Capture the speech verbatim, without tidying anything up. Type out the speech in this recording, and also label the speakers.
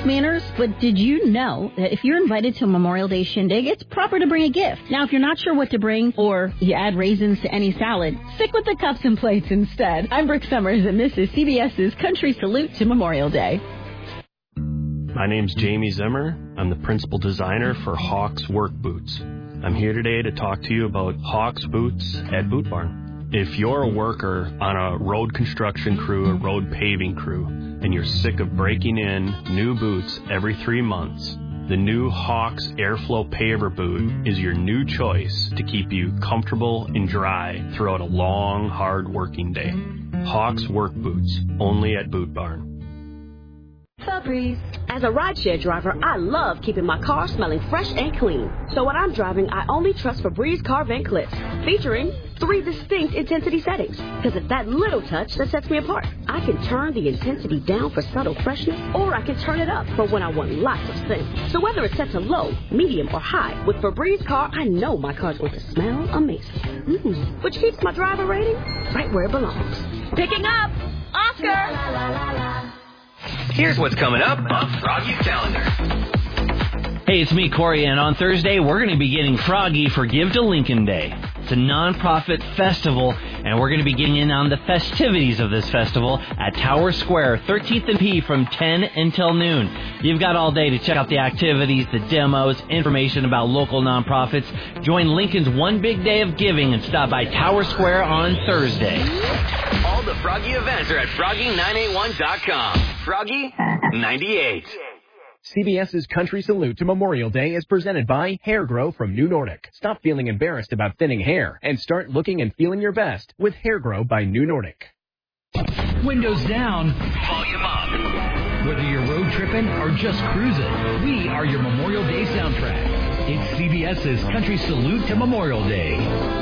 Speaker 1: nice manners, but did you know that if you're invited to a Memorial Day shindig, it's proper to bring a gift? Now, if you're not sure what to bring, or you add raisins to any salad, stick with the cups and plates instead. I'm Brooke Summers, and this is C B S's Country Salute to Memorial Day.
Speaker 2: My name's Jamie Zimmer. I'm the principal designer for Hawks Work Boots. I'm here today to talk to you about Hawks Boots at Boot Barn. If you're a worker on a road construction crew, a road paving crew, and you're sick of breaking in new boots every three months, the new Hawks Airflow Paver Boot is your new choice to keep you comfortable and dry throughout a long, hard working day. Hawks Work Boots, only at Boot Barn.
Speaker 3: Febreze. As a rideshare driver, I love keeping my car smelling fresh and clean. So when I'm driving, I only trust Febreze car vent clips, featuring three distinct intensity settings. Because it's that little touch that sets me apart. I can turn the intensity down for subtle freshness, or I can turn it up for when I want lots of scent. So whether it's set to low, medium, or high, with Febreze car, I know my car's going to smell amazing. Mm, which keeps my driver rating right where it belongs. Picking up, Oscar! La, la, la, la, la.
Speaker 4: Here's what's coming up on Froggy's calendar.
Speaker 5: Hey, it's me, Corey, and on Thursday, we're going to be getting Froggy for Give to Lincoln Day. It's a non-profit festival, and we're going to be getting in on the festivities of this festival at Tower Square, thirteenth and P from ten until noon. You've got all day to check out the activities, the demos, information about local nonprofits. Join Lincoln's One Big Day of Giving and stop by Tower Square on Thursday.
Speaker 4: All the Froggy events are at froggy nine eight one dot com. Froggy ninety-eight.
Speaker 6: CBS's Country Salute to Memorial Day is presented by Hair Grow from New Nordic. Stop feeling embarrassed about thinning hair and start looking and feeling your best with Hair Grow by New Nordic.
Speaker 7: Windows down, volume up. Whether you're road tripping or just cruising, we are your Memorial Day soundtrack. It's CBS's Country Salute to Memorial Day.